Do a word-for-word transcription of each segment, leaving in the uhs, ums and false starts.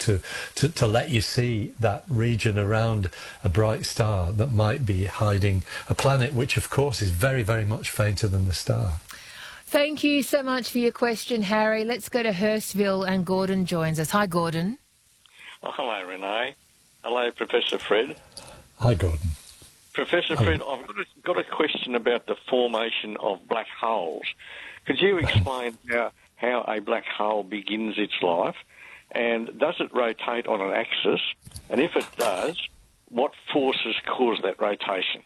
to, to, to let you see that region around a bright star that might be hiding a planet, which of course is very, very much fainter than the star. Thank you so much for your question, Harry. Let's go to Hurstville, and Gordon joins us. Hi, Gordon. Oh, hello, Renee. Hello, Professor Fred. Hi, Gordon. Professor Hello. Fred, I've got a, got a question about the formation of black holes. Could you explain how, how a black hole begins its life, and does it rotate on an axis? And if it does, what forces cause that rotation?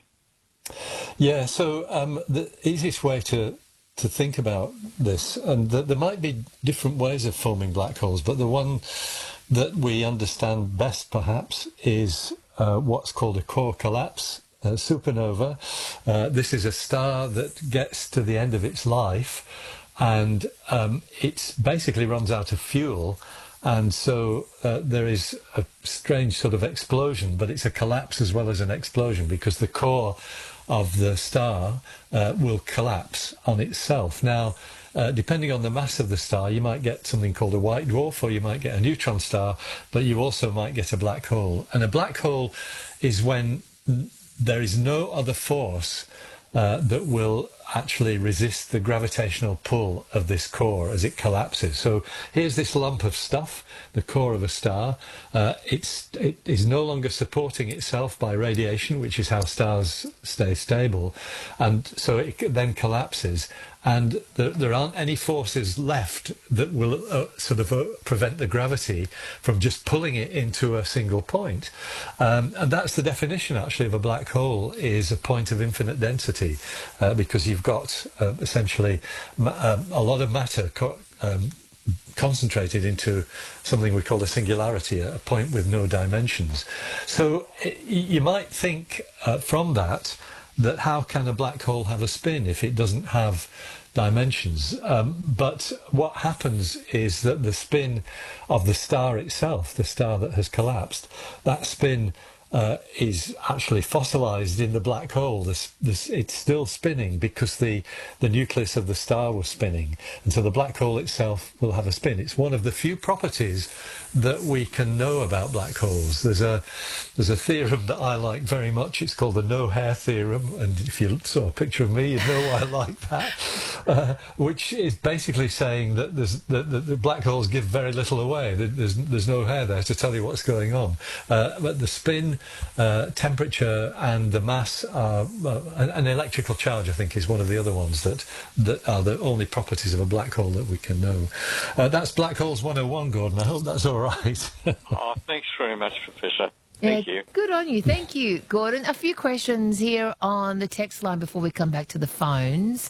Yeah, so um, the easiest way to to think about this, and th- there might be different ways of forming black holes, but the one that we understand best perhaps is uh, what's called a core collapse uh, supernova. Uh, this is a star that gets to the end of its life, and um, it basically runs out of fuel. And so uh, there is a strange sort of explosion, but it's a collapse as well as an explosion, because the core of the star uh, will collapse on itself. Now, uh, depending on the mass of the star, you might get something called a white dwarf, or you might get a neutron star, but you also might get a black hole. And a black hole is when there is no other force uh, that will actually resist the gravitational pull of this core as it collapses. So here's this lump of stuff, the core of a star. Uh, it's, it is no longer supporting itself by radiation, which is how stars stay stable. And so it then collapses. And there, there aren't any forces left that will uh, sort of uh, prevent the gravity from just pulling it into a single point. Um, and that's the definition, actually, of a black hole, is a point of infinite density, uh, because you've got uh, essentially ma- um, a lot of matter co- um, concentrated into something we call a singularity, a point with no dimensions. So it, you might think uh, from that, that how can a black hole have a spin if it doesn't have dimensions? Um, but what happens is that the spin of the star itself, the star that has collapsed, that spin uh, is actually fossilized in the black hole. This, this, it's still spinning because the, the nucleus of the star was spinning. And so the black hole itself will have a spin. It's one of the few properties that we can know about black holes. There's a there's a theorem that I like very much. It's called the no-hair theorem, and if you saw a picture of me, you'd know why I like that. Uh, which is basically saying that there's that the, the black holes give very little away. There's there's no hair there to tell you what's going on. Uh, but the spin, uh, temperature, and the mass are uh, an, an electrical charge, I think, is one of the other ones that that are the only properties of a black hole that we can know. Uh, that's Black Holes one oh one, Gordon. I hope that's all right. Right. Oh, thanks very much, Professor. Thank yeah, you. Good on you. Thank you, Gordon. A few questions here on the text line before we come back to the phones.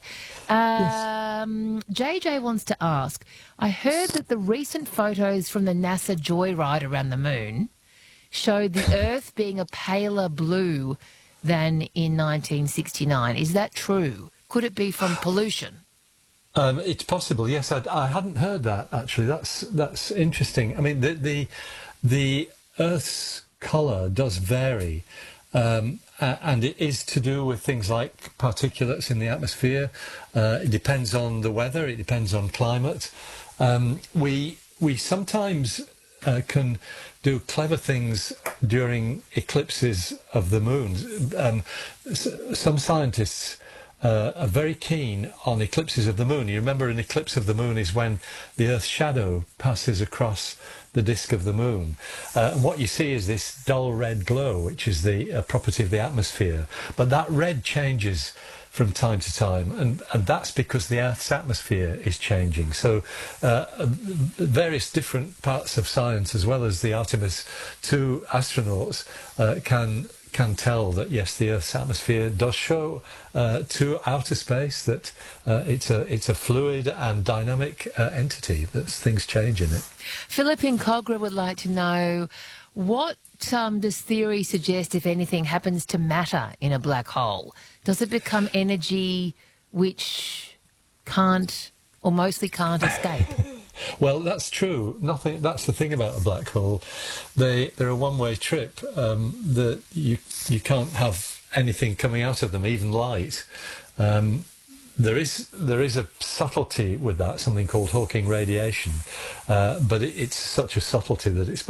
Um, yes. J J wants to ask, I heard that the recent photos from the NASA Joyride around the moon showed the Earth being a paler blue than in nineteen sixty-nine. Is that true? Could it be from pollution? Um, it's possible, yes. I, I hadn't heard that, actually. That's that's interesting. I mean, the the, the Earth's colour does vary, um, and it is to do with things like particulates in the atmosphere. Uh, it depends on the weather. It depends on climate. Um, we we sometimes uh, can do clever things during eclipses of the moon. Um, some scientists Uh, are very keen on eclipses of the moon. You remember an eclipse of the moon is when the Earth's shadow passes across the disk of the moon. Uh, and what you see is this dull red glow, which is the uh, property of the atmosphere. But that red changes from time to time, and, and that's because the Earth's atmosphere is changing. So uh, various different parts of science, as well as the Artemis two astronauts, uh, can can tell that, yes, the Earth's atmosphere does show uh, to outer space that uh, it's a it's a fluid and dynamic uh, entity, that things change in it. Philip in Cogra would like to know, what um, does theory suggest, if anything, happens to matter in a black hole? Does it become energy which can't, or mostly can't, escape? Well, that's true. Nothing. That's the thing about a black hole. They they're a one-way trip. Um, that you you can't have anything coming out of them, even light. Um, there is there is a subtlety with that, something called Hawking radiation, uh, but it, it's such a subtlety that it's